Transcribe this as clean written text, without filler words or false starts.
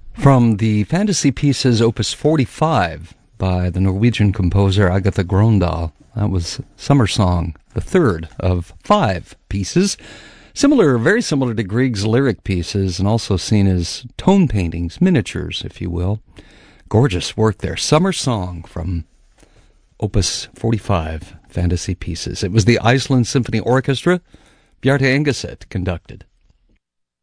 From the Fantasy Pieces Opus 45 by the Norwegian composer Agatha Grøndahl. That was Summer Song, the third of 5 pieces. Very similar to Grieg's lyric pieces, and also seen as tone paintings, miniatures, if you will. Gorgeous work there. Summer Song from Opus 45, Fantasy Pieces. It was the Iceland Symphony Orchestra. Bjarte Engeset conducted.